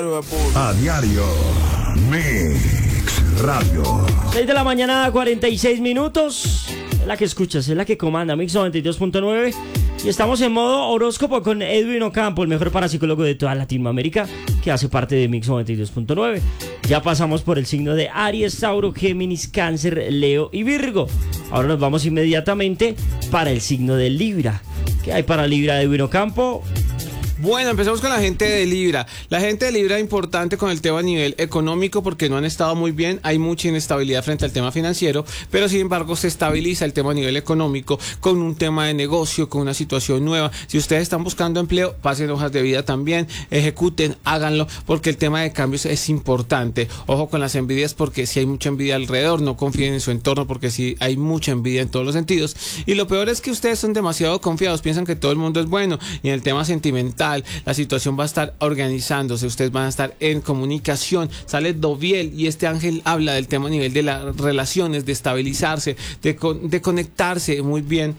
A diario, Mix Radio. 6 de la mañana, 46 minutos. Es la que escuchas, es la que comanda Mix 92.9. Y estamos en modo horóscopo con Edwin Ocampo, el mejor parapsicólogo de toda Latinoamérica, que hace parte de Mix 92.9. Ya pasamos por el signo de Aries, Tauro, Géminis, Cáncer, Leo y Virgo. Ahora nos vamos inmediatamente para el signo de Libra. ¿Qué hay para Libra, Edwin Ocampo? Bueno, empezamos con la gente de Libra. La gente de Libra es importante con el tema a nivel económico porque no han estado muy bien. Hay mucha inestabilidad frente al tema financiero, pero sin embargo se estabiliza el tema a nivel económico con un tema de negocio, con una situación nueva. Si ustedes están buscando empleo, pasen hojas de vida también, ejecuten, háganlo, porque el tema de cambios es importante. Ojo con las envidias, porque si hay mucha envidia alrededor, no confíen en su entorno, porque si hay mucha envidia en todos los sentidos. Y lo peor es que ustedes son demasiado confiados, piensan que todo el mundo es bueno, y en el tema sentimental la situación va a estar organizándose, ustedes van a estar en comunicación. Sale Doviel y este ángel habla del tema a nivel de las relaciones, de estabilizarse, de conectarse muy bien.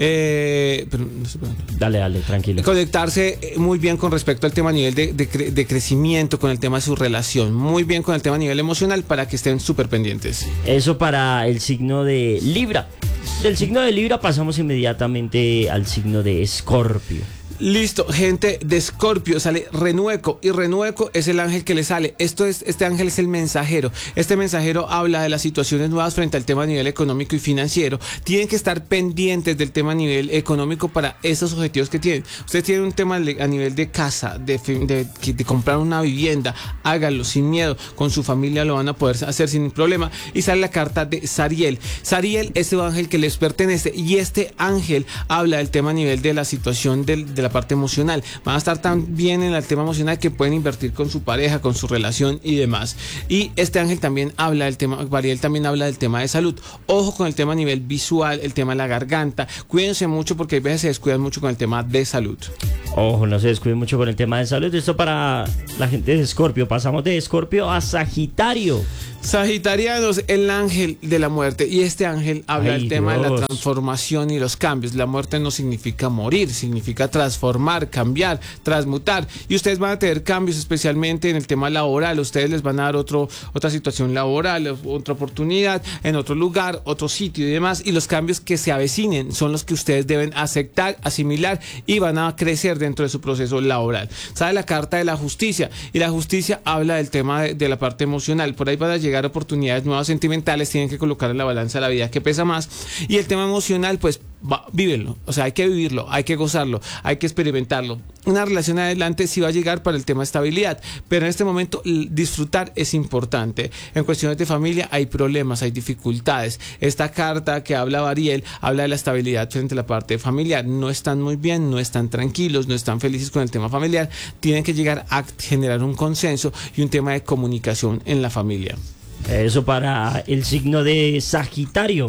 Dale, tranquilo. Conectarse muy bien con respecto al tema a nivel de crecimiento, con el tema de su relación, muy bien con el tema a nivel emocional, para que estén súper pendientes. Eso para el signo de Libra. Del signo de Libra pasamos inmediatamente al signo de Escorpio. Listo, gente de Escorpio, sale Renueco, y Renueco es el ángel que le sale. Este ángel es el mensajero. Este mensajero habla de las situaciones nuevas frente al tema a nivel económico y financiero. Tienen que estar pendientes del tema a nivel económico para esos objetivos que tienen. Ustedes tienen un tema a nivel de casa, de comprar una vivienda, háganlo sin miedo, con su familia lo van a poder hacer sin problema. Y sale la carta de Sariel. Sariel es el ángel que les pertenece, y este ángel habla del tema a nivel de la situación de la parte emocional. Van a estar tan bien en el tema emocional que pueden invertir con su pareja, con su relación y demás. Y este ángel también habla del tema, Variel también habla del tema de salud. Ojo con el tema a nivel visual, el tema de la garganta. Cuídense mucho, porque a veces se descuidan mucho con el tema de salud. Ojo, no se descuiden mucho con el tema de salud. Esto para la gente de Escorpio. Pasamos de Escorpio a Sagitario. Sagitarianos, el ángel de la muerte, y este ángel habla del tema de la transformación y los cambios. La muerte no significa morir, significa transformar, cambiar, transmutar, y ustedes van a tener cambios, especialmente en el tema laboral. Ustedes les van a dar otra situación laboral, otra oportunidad en otro lugar, otro sitio y demás, y los cambios que se avecinen son los que ustedes deben aceptar, asimilar, y van a crecer dentro de su proceso laboral. Sale la carta de la justicia, y la justicia habla del tema de la parte emocional. Por ahí van a llegar oportunidades nuevas sentimentales, tienen que colocar en la balanza la vida que pesa más, y el tema emocional, pues vívenlo, o sea, hay que vivirlo, hay que gozarlo, hay que experimentarlo. Una relación adelante sí va a llegar para el tema de estabilidad, pero en este momento disfrutar es importante. En cuestiones de familia hay problemas, hay dificultades. Esta carta que habla Variel habla de la estabilidad frente a la parte familiar. No están muy bien, no están tranquilos, no están felices con el tema familiar. Tienen que llegar a generar un consenso y un tema de comunicación en la familia. Eso para el signo de Sagitario.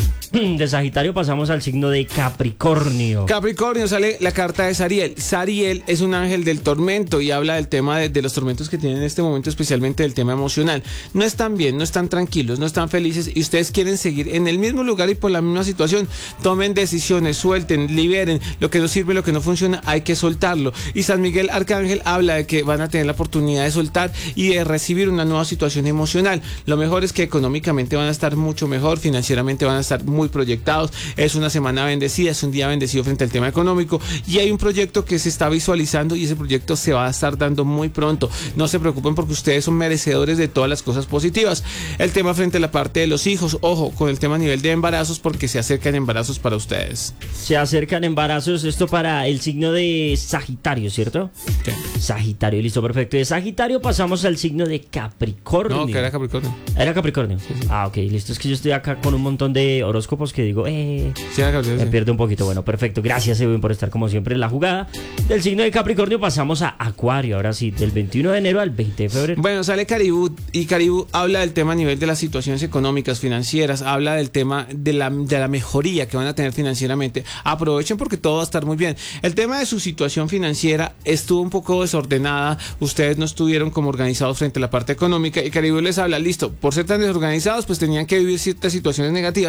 De Sagitario pasamos al signo de Capricornio. Capricornio, sale la carta de Sariel. Sariel es un ángel del tormento y habla del tema de los tormentos que tienen en este momento, especialmente del tema emocional. No están bien, no están tranquilos, no están felices, y ustedes quieren seguir en el mismo lugar y por la misma situación. Tomen decisiones, suelten, liberen. Lo que no sirve, lo que no funciona, hay que soltarlo. Y San Miguel Arcángel habla de que van a tener la oportunidad de soltar y de recibir una nueva situación emocional. Lo mejor es que económicamente van a estar mucho mejor, financieramente van a estar muy proyectados. Es una semana bendecida, es un día bendecido frente al tema económico, y hay un proyecto que se está visualizando, y ese proyecto se va a estar dando muy pronto. No se preocupen, porque ustedes son merecedores de todas las cosas positivas. El tema frente a la parte de los hijos, ojo con el tema a nivel de embarazos, porque se acercan embarazos para ustedes. Se acercan embarazos, esto para el signo de Sagitario, ¿cierto? Sí. Sagitario, listo, perfecto. De Sagitario pasamos al signo de Capricornio. No, que era Capricornio. ¿Era Capricornio? Sí. Ah, ok, listo. Es que yo estoy acá con un montón de horóscopos que digo, sí, Capricornio, me pierdo un poquito. Bueno, perfecto. Gracias, Edwin, por estar como siempre en la jugada. Del signo de Capricornio pasamos a Acuario. Ahora sí, del 21 de enero al 20 de febrero. Bueno, sale Caribú, y Caribú habla del tema a nivel de las situaciones económicas, financieras, habla del tema de la mejoría que van a tener financieramente. Aprovechen, porque todo va a estar muy bien. El tema de su situación financiera estuvo un poco desordenada, ustedes no estuvieron como organizados frente a la parte económica, y Caribú les habla, listo, por ser tan desorganizados, pues tenían que vivir ciertas situaciones negativas, pero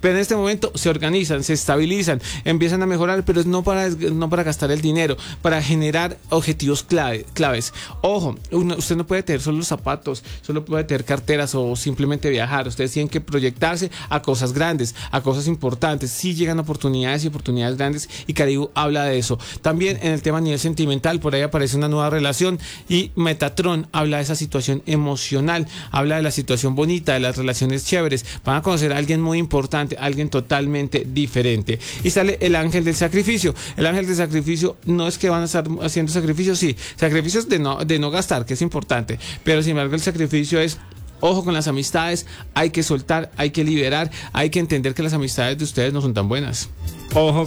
pero en este momento se organizan, se estabilizan, empiezan a mejorar, pero es no para gastar el dinero, para generar objetivos claves. Ojo, usted no puede tener solo los zapatos, solo puede tener carteras o simplemente viajar. Ustedes tienen que proyectarse a cosas grandes, a cosas importantes. Sí llegan oportunidades y oportunidades grandes, y Caribou habla de eso. También en el tema a nivel sentimental, por ahí aparece una nueva relación, y Metatron habla de esa situación emocional, habla de la situación bonita, de las relaciones chéveres. Van a conocer a alguien muy importante, alguien totalmente diferente. Y sale el ángel del sacrificio. El ángel del sacrificio no es que van a estar haciendo sacrificios, sí, sacrificios de no gastar, que es importante, pero sin embargo el sacrificio es: ojo con las amistades, hay que soltar, hay que liberar, hay que entender que las amistades de ustedes no son tan buenas. Ojo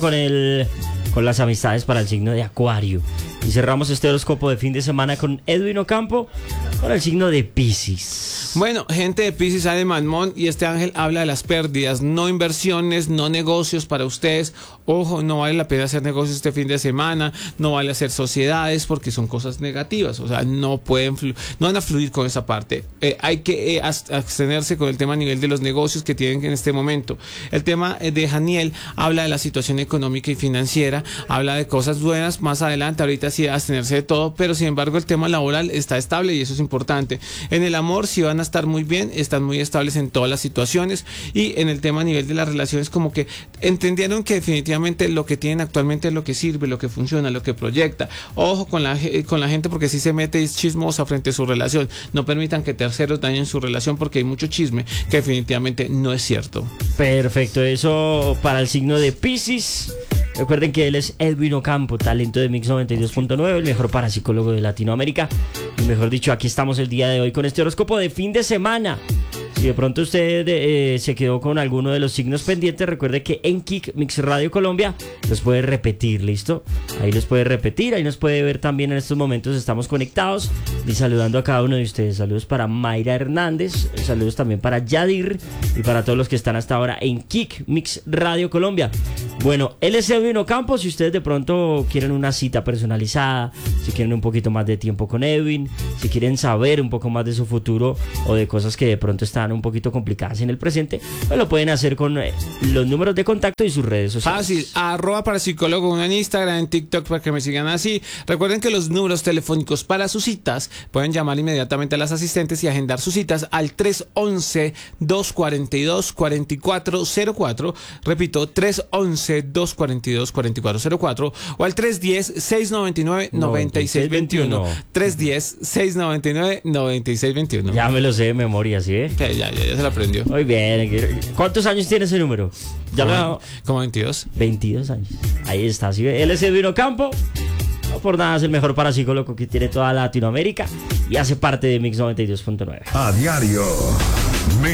con las amistades para el signo de Acuario. Y cerramos este horóscopo de fin de semana con Edwin Ocampo, con el signo de Piscis. Bueno, gente de Piscis, sale Mamón, y este ángel habla de las pérdidas, no inversiones, no negocios para ustedes. Ojo, no vale la pena hacer negocios este fin de semana, no vale hacer sociedades porque son cosas negativas, o sea, no van a fluir con esa parte. Hay que abstenerse con el tema a nivel de los negocios que tienen en este momento. El tema de Janiel habla de la situación económica y financiera, habla de cosas buenas más adelante. Ahorita sí abstenerse de todo, pero sin embargo el tema laboral está estable y eso es importante. En el amor sí van a estar muy bien, están muy estables en todas las situaciones, y en el tema a nivel de las relaciones como que entendieron que definitivamente lo que tienen actualmente es lo que sirve, lo que funciona, lo que proyecta. Ojo con la gente, porque si se mete es chismosa frente a su relación. No permitan que terceros dañen su relación, porque hay mucho chisme que definitivamente no es cierto. Perfecto, eso para el signo de Piscis. Recuerden que él es Edwin Ocampo, talento de Mix 92.9, el mejor parapsicólogo de Latinoamérica. Y mejor dicho, aquí estamos el día de hoy con este horóscopo de fin de semana. Si de pronto usted se quedó con alguno de los signos pendientes, recuerde que en Kik Mix Radio Colombia los puede repetir, ¿listo? Ahí los puede repetir, ahí nos puede ver también. En estos momentos estamos conectados y saludando a cada uno de ustedes. Saludos para Mayra Hernández, saludos también para Yadir y para todos los que están hasta ahora en Kik Mix Radio Colombia. Bueno, él es Edwin Ocampo. Si ustedes de pronto quieren una cita personalizada, si quieren un poquito más de tiempo con Edwin, si quieren saber un poco más de su futuro o de cosas que de pronto están un poquito complicadas en el presente, pues lo pueden hacer con los números de contacto y sus redes sociales. Fácil, @parapsicólogo en Instagram, en TikTok, para que me sigan así. Recuerden que los números telefónicos para sus citas pueden llamar inmediatamente a las asistentes y agendar sus citas al 311-242-4404. Repito, 311-242-4404 o al 310-699-9621. 310-699-9621. Ya me lo sé de memoria, ¿sí? Ya se lo aprendió. Muy bien. ¿Cuántos años tiene ese número? Como 22. 22 años. Ahí está, ¿sí? Él es Edwin Ocampo. No por nada es el mejor parapsicólogo que tiene toda Latinoamérica y hace parte de Mix 92.9. A diario.